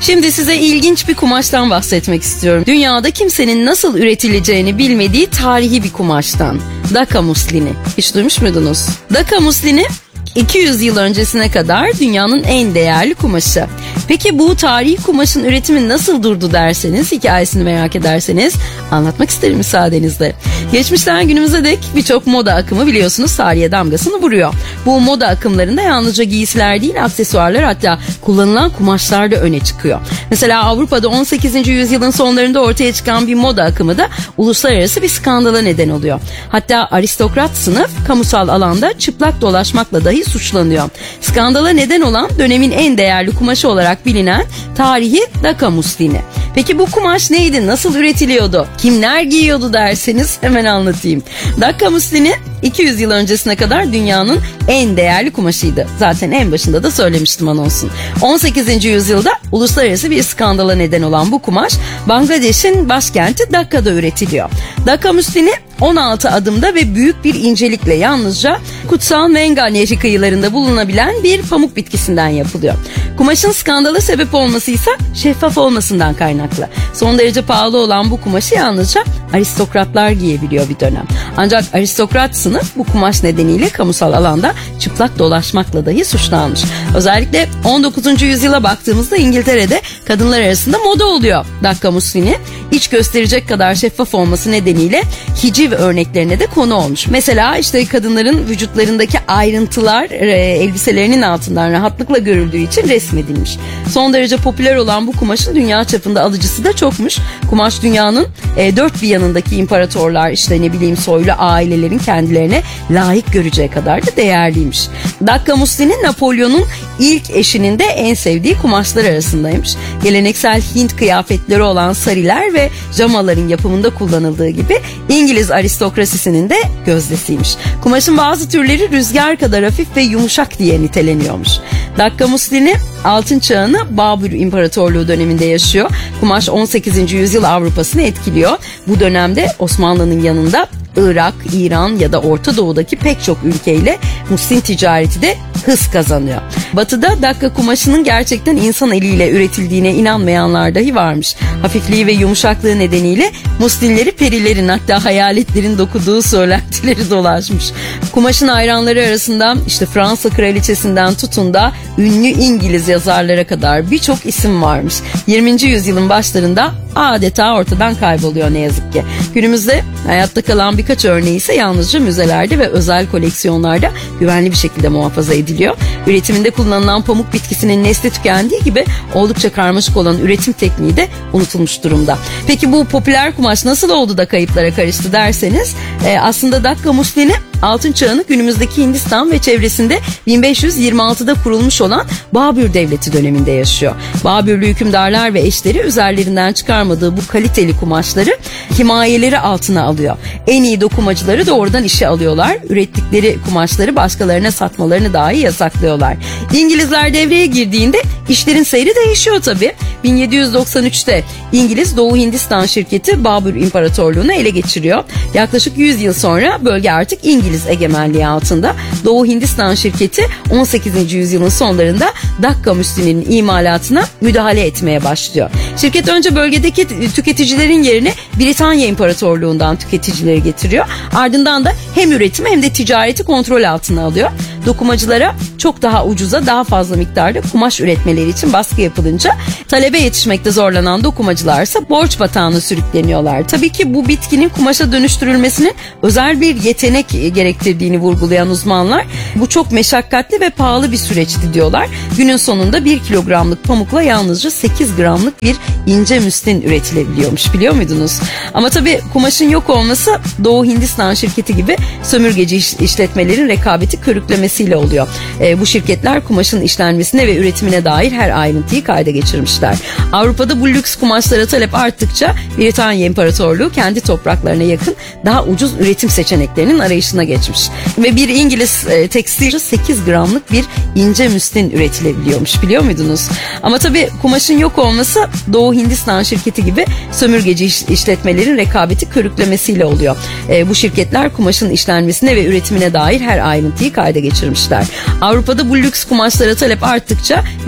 Şimdi size ilginç bir kumaştan bahsetmek istiyorum. Dünyada kimsenin nasıl üretileceğini bilmediği tarihi bir kumaştan. Daka muslini. Hiç duymuş muydunuz? Daka muslini 200 yıl öncesine kadar dünyanın en değerli kumaşı. Peki bu tarihi kumaşın üretimi nasıl durdu derseniz, hikayesini merak ederseniz anlatmak isterim müsaadenizle. Geçmişten günümüze dek birçok moda akımı biliyorsunuz tarihe damgasını vuruyor. Bu moda akımlarında yalnızca giysiler değil, aksesuarlar, hatta kullanılan kumaşlar da öne çıkıyor. Mesela Avrupa'da 18. yüzyılın sonlarında ortaya çıkan bir moda akımı da uluslararası bir skandala neden oluyor. Hatta aristokrat sınıf kamusal alanda çıplak dolaşmakla dahi suçlanıyor. Skandala neden olan dönemin en değerli kumaşı olarak bilinen tarihi Daka muslini. Peki bu kumaş neydi? Nasıl üretiliyordu? Kimler giyiyordu derseniz hemen anlatayım. Daka muslini 200 yıl öncesine kadar dünyanın en değerli kumaşıydı. Zaten en başında da söylemiştim anonsun. 18. yüzyılda uluslararası bir skandala neden olan bu kumaş Bangladeş'in başkenti Dakka'da üretiliyor. Daka muslini 16 adımda ve büyük bir incelikle yalnızca Kutsal Menga Nehri kıyılarında bulunabilen bir pamuk bitkisinden yapılıyor. Kumaşın skandala sebep olması ise şeffaf olmasından kaynaklı. Son derece pahalı olan bu kumaşı yalnızca aristokratlar giyebiliyor bir dönem. Ancak aristokrat sınıf bu kumaş nedeniyle kamusal alanda çıplak dolaşmakla dahi suçlanmış. Özellikle 19. yüzyıla baktığımızda İngiltere'de kadınlar arasında moda oluyor Daka muslini. İç gösterecek kadar şeffaf olması nedeniyle hiciv örneklerine de konu olmuş. Mesela işte kadınların vücutlarındaki ayrıntılar elbiselerinin altından rahatlıkla görüldüğü için resmedilmiş. Son derece popüler olan bu kumaşın dünya çapında alıcısı da çokmuş. Kumaş dünyanın dört bir yanındaki imparatorlar, işte ne bileyim soylu ailelerin kendilerine layık göreceği kadar da değerliymiş. Daka muslini Napolyon'un ilk eşinin de en sevdiği kumaşlar arasındaymış. Geleneksel Hint kıyafetleri olan sariler ve jamaların yapımında kullanıldığı gibi İngiliz aristokrasisinin de gözdesiymiş. Kumaşın bazı türleri rüzgar kadar hafif ve yumuşak diye niteleniyormuş. Daka muslini Altın Çağ'ını Babür İmparatorluğu döneminde yaşıyor. Kumaş 18. yüzyıl Avrupa'sını etkiliyor. Bu dönemde Osmanlı'nın yanında Irak, İran ya da Orta Doğu'daki pek çok ülkeyle muslin ticareti de hız kazanıyor. Batı'da Daka kumaşının gerçekten insan eliyle üretildiğine inanmayanlar dahi varmış. Hafifliği ve yumuşaklığı nedeniyle muslinleri perilerin, hatta hayaletlerin dokuduğu söylentileri dolaşmış. Kumaşın hayranları arasında işte Fransa kraliçesinden tutun da ünlü İngiliz yazarlara kadar birçok isim varmış. 20. yüzyılın başlarında adeta ortadan kayboluyor ne yazık ki. Günümüzde hayatta kalan birkaç örneği ise yalnızca müzelerde ve özel koleksiyonlarda güvenli bir şekilde muhafaza ediliyor. Üretiminde kullanılan pamuk bitkisinin nesli tükendiği gibi oldukça karmaşık olan üretim tekniği de unutulmuş durumda. Peki bu popüler kumaş nasıl oldu da kayıplara karıştı derseniz aslında Daka muslini Altın Çağ'ını günümüzdeki Hindistan ve çevresinde 1526'da kurulmuş olan Babür Devleti döneminde yaşıyor. Babürlü hükümdarlar ve eşleri üzerlerinden çıkarmadığı bu kaliteli kumaşları himayeleri altına alıyor. En iyi dokumacıları doğrudan işe alıyorlar. Ürettikleri kumaşları başkalarına satmalarını dahi yasaklıyorlar. İngilizler devreye girdiğinde işlerin seyri değişiyor tabii. 1793'te İngiliz Doğu Hindistan şirketi Babür İmparatorluğu'nu ele geçiriyor. Yaklaşık 100 yıl sonra bölge artık İngiliz egemenliği altında. Doğu Hindistan şirketi 18. yüzyılın sonlarında Daka muslininin imalatına müdahale etmeye başlıyor. Şirket önce bölgedeki tüketicilerin yerine Britanya İmparatorluğu'ndan tüketicileri getiriyor. Ardından da hem üretimi hem de ticareti kontrol altına alıyor. Dokumacılara çok daha ucuza, daha fazla miktarda kumaş üretmeleri için baskı yapılınca talebe yetişmekte zorlanan dokumacılar ise borç batağına sürükleniyorlar. Tabii ki bu bitkinin kumaşa dönüştürülmesinin özel bir yetenek gerektirdiğini vurgulayan uzmanlar bu çok meşakkatli ve pahalı bir süreçti diyorlar. Günün sonunda 1 kilogramlık pamukla yalnızca 8 gramlık bir ince müslin üretilebiliyormuş, biliyor muydunuz? Ama tabii kumaşın yok olması Doğu Hindistan şirketi gibi sömürgeci işletmelerin rekabeti körüklemesiyle oluyor. Bu şirketler kumaşın işlenmesine ve üretimine dair her ayrıntıyı kayda geçirmişler. Avrupa'da bu lüks kumaşlara talep arttıkça Britanya İmparatorluğu kendi topraklarına yakın daha ucuz üretim seçeneklerinin arayışına geçmiş. Ve bir İngiliz tekstilci 8 gramlık bir ince müslin üretilebiliyormuş, biliyor muydunuz? Ama tabii kumaşın yok olması Doğu Hindistan şirketi gibi sömürgeci işletmelerin rekabeti körüklemesiyle oluyor. Bu şirketler kumaşın işlenmesine ve üretimine dair her ayrıntıyı kayda geçirmişler. Avrupa'da bu lüks kumaşlara talep arttıkça